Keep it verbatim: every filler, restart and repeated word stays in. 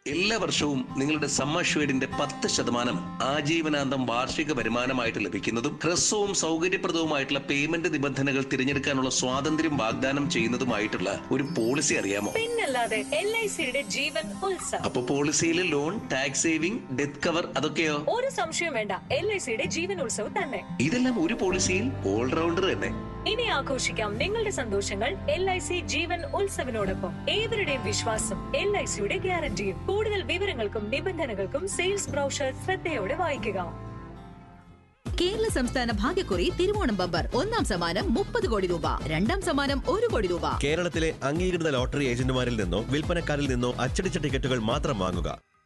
എല്ലാ വർഷവും നിങ്ങളുടെ സമ്മർ ഷെയ്ഡിന്റെ പത്ത് ശതമാനം ആജീവനാന്തം വാർഷിക വരുമാനമായിട്ട് ലഭിക്കുന്നതും ഹ്രസ്വവും സൗകര്യപ്രദവുമായിട്ടുള്ള പേയ്മെന്റ് നിബന്ധനകൾ തിരഞ്ഞെടുക്കാനുള്ള സ്വാതന്ത്ര്യം വാഗ്ദാനം ചെയ്യുന്നതുമായിട്ടുള്ള ഒരു പോളിസി അറിയാമോ? പിന്നല്ലാതെ എൽ ഐ സിയുടെ ജീവൻ ഉത്സവ്. അപ്പൊ പോളിസിയിലെ loan, tax saving, death cover അതൊക്കെയോ? ഒരു സംശയം വേണ്ട, എൽ ഐ സിയുടെ ജീവൻ ഉത്സവ് തന്നെ. ഇതെല്ലാം ഒരു പോളിസിയിൽ ഓൾറൗണ്ടർ തന്നെ. ഇനി ആഘോഷിക്കാം നിങ്ങളുടെ സന്തോഷങ്ങൾ എൽ ഐ സി ജീവൻ ഉത്സവിനോടൊപ്പം. ഏവരുടെയും വിശ്വാസം, എൽ ഐ സിയുടെ ഗ്യാരണ്ടിയും. കൂടുതൽ വിവരങ്ങൾക്കും നിബന്ധനകൾക്കും സെയിൽസ് ബ്രൗഷർ ശ്രദ്ധയോടെ വായിക്കുക. കേരള സംസ്ഥാന ഭാഗ്യക്കുറി തിരുവോണം ബമ്പർ. ഒന്നാം സമ്മാനം മുപ്പത് കോടി രൂപ, രണ്ടാം സമ്മാനം ഒരു കോടി രൂപ. കേരളത്തിലെ അംഗീകൃത ലോട്ടറി ഏജന്റുമാരിൽ നിന്നോ വിൽപ്പനക്കാരിൽ നിന്നോ അച്ചടിച്ച ടിക്കറ്റുകൾ മാത്രം വാങ്ങുക.